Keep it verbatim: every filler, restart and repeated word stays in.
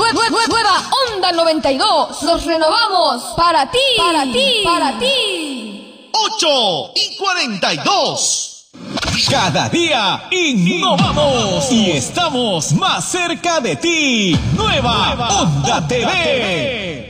Nueva, nueva, nueva Onda noventa y dos. Nos renovamos para ti, para ti, para ti. ocho y cuarenta y dos. Cada día innovamos y estamos más cerca de ti. Nueva, Nueva Onda T V.